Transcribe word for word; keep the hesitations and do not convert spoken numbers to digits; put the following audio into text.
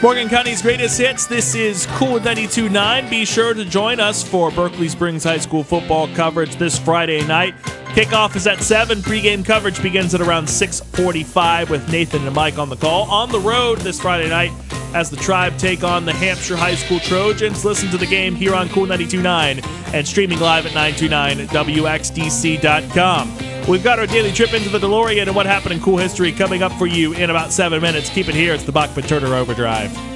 Morgan County's greatest hits. This is Cool ninety-two point nine. Be sure to join us for Berkeley Springs High School football coverage this Friday night. Kickoff is at seven. Pre-game coverage begins at around six forty-five with Nathan and Mike on the call. On the road this Friday night as the Tribe take on the Hampshire High School Trojans. Listen to the game here on Cool ninety-two point nine and streaming live at nine two nine W X D C dot com. We've got our daily trip into the DeLorean and what happened in cool history coming up for you in about seven minutes. Keep it here. It's the Bachman Turner Overdrive.